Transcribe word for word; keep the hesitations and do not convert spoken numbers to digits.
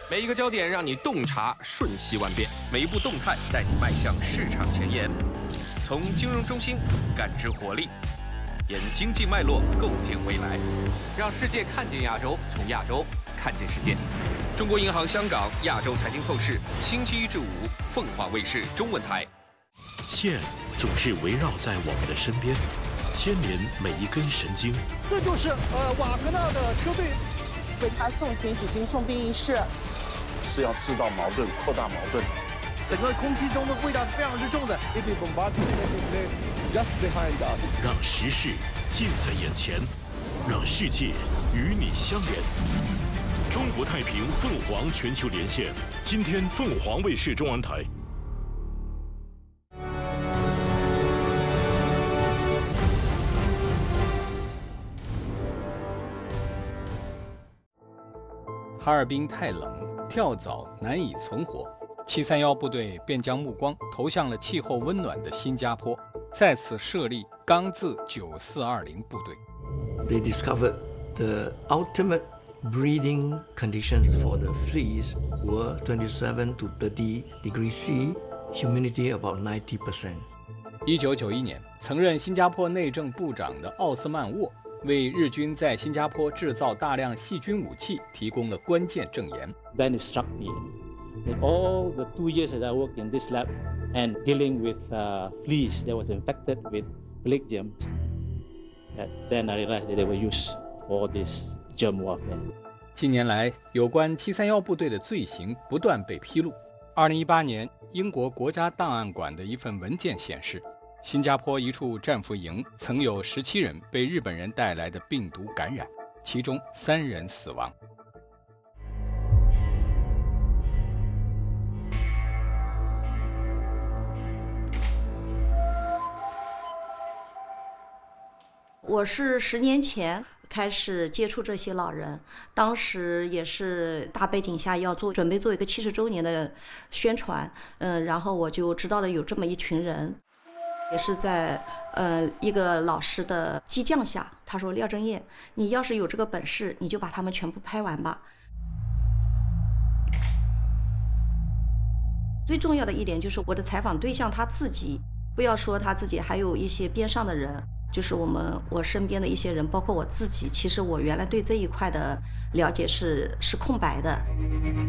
每一个焦点让你洞察瞬息万变，每一步动态带你迈向市场前沿。从金融中心感知活力，沿经济脉络构建未来，让世界看见亚洲，从亚洲看见世界。中国银行香港亚洲财经透视，星期一至五，凤凰卫视中文台。 线总是围绕在我们的身边，牵连每一根神经。 这就是呃瓦格纳的车队。 为他送行举行送殡仪式， 是要制造矛盾、扩大矛盾。 整个空气中的味道是非常之重的。Just behind us， 让时事近在眼前，让世界与你相连。中国太平凤凰全球连线，今天凤凰卫视中文台。 哈尔滨太冷，跳蚤难以存活。七三一部队便将目光投向了气候温暖的新加坡，在此设立钢字九四二零部队。 They discovered the ultimate breeding conditions for the fleas were twenty-seven to thirty degrees C, humidity about ninety percent. 一九九一年，曾任新加坡内政部长的奥斯曼沃为日军在新加坡制造大量细菌武器提供了关键证言。 Then it struck me that all the two years that I worked in this lab and dealing with uh, fleas that was infected with plague germs, that then I realized that they were used for this germ warfare. 近年来，有关七三一部队的罪行不断被披露。二零一八年，英国国家档案馆的一份文件显示，新加坡一处战俘营曾有十七人被日本人带来的病毒感染，其中三人死亡。 我是十年前开始接触这些老人，当时也是大背景下要做准备做一个七十周年的宣传，嗯，然后我就知道了有这么一群人。也是在呃一个老师的激将下，他说廖正燕，你要是有这个本事，你就把他们全部拍完吧。最重要的一点就是我的采访对象他自己，不要说他自己，还有一些边上的人，就是我们我身边的一些人，包括我自己，其实我原来对这一块的了解是是空白的。